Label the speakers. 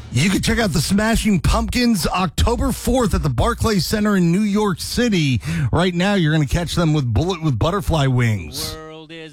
Speaker 1: You can check out the Smashing Pumpkins October 4th at the Barclays Center in New York City. Right now, you're going to catch them with Bullet with Butterfly Wings.